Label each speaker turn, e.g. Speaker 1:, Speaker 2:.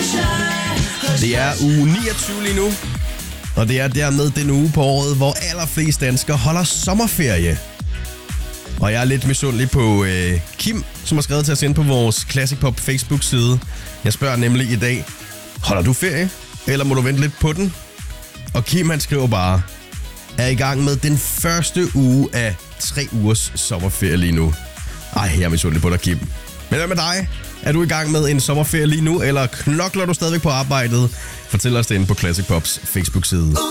Speaker 1: Det er uge 29 lige nu, og det er dermed den uge på året, hvor allerflest danskere holder sommerferie. Og jeg er lidt misundelig på Kim, som har skrevet til os ind på vores Classic Pop Facebook-side. Jeg spørger nemlig i dag, holder du ferie, eller må du vente lidt på den? Og Kim, han skriver bare, er i gang med den første uge af 3 ugers sommerferie lige nu. Ej, jeg er misundelig på dig, Kim. Men hvad med dig? Er du i gang med en sommerferie lige nu, eller knokler du stadigvæk på arbejdet? Fortæl os det inde på Classic Pops Facebook-side.